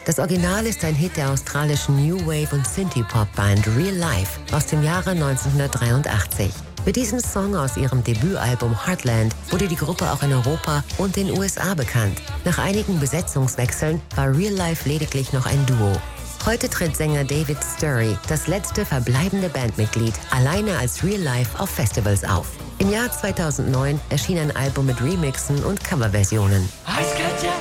Das Original ist ein Hit der australischen New Wave und Synthie-Pop-Band Real Life aus dem Jahre 1983. Mit diesem Song aus ihrem Debütalbum Heartland wurde die Gruppe auch in Europa und den USA bekannt. Nach einigen Besetzungswechseln war Real Life lediglich noch ein Duo. Heute tritt Sänger David Sturry, das letzte verbleibende Bandmitglied, alleine als Real Life auf Festivals auf. Im Jahr 2009 erschien ein Album mit Remixen und Coverversionen. Eiskalt, ja?